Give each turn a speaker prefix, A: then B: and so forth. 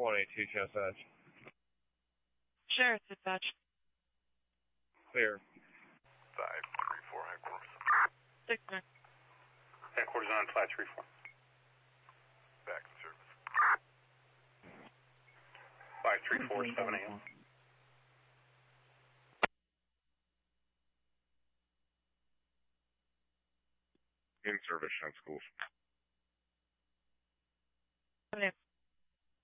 A: 182 dispatch.
B: Sure, dispatch.
A: Clear.
C: 534 headquarters.
B: 6-9.
C: Headquarters on 534. Back in service. 534, 7 a.m.
A: In service, Shen Schools.
B: 7 a.m.